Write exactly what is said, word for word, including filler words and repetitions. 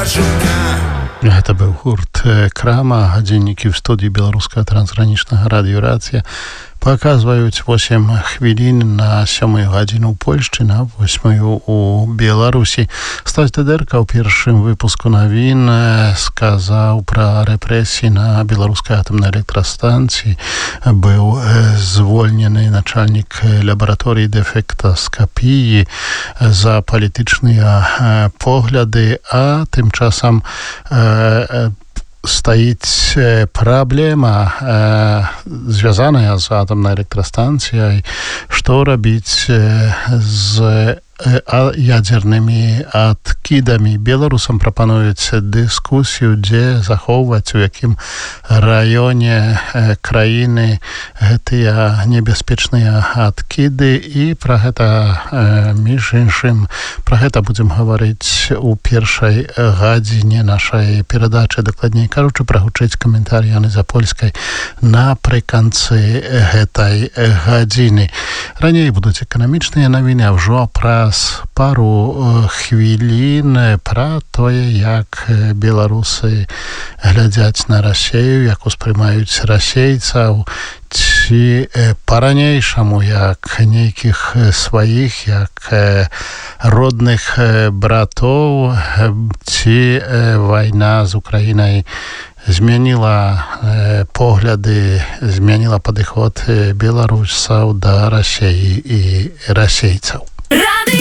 Гэта быў гурт Крама, гадзіннікі ў студыі беларускага трансгранічнага радыёрацыя паказваюць восемь хвілін на сёмую гадзіну ў Польшчы, на восьмую у Беларусі. Стась Дедерка ў першым выпуску навін сказаў пра рэпрэсіі на беларускай атамнай электрастанцыі. Быў звольнены начальнік лабараторыі дэфектаскапіі за палітычныя погляды, а тым часам стаіць праблема звязаная з атамнай электрастанцыяй, што рабіць з ядзернымі адкідамі. Беларусам прапануюць дыскусію, дзе захоўваць, у якім раёне краіны гэтыя небяспечныя адкіды, і пра гэта, між іншым, пра гэта будзем гаварыць у першай гадзіне нашай перадачы. Дакладней кажучы, прагучыць каментар Яны Запольскай напрыканцы гэтай гадзіны. Раней будуць эканамічныя навіны, а ўжо праз пару хвілін пра тое, як беларусы глядзяць на Расею, як успрымаюць расейцаў, ці па-ранейшаму як нейкіх сваіх, як родных братоў, ці вайна з Украінай змяніла погляды, змяніла падыход беларусаў да Расеі і расейцаў.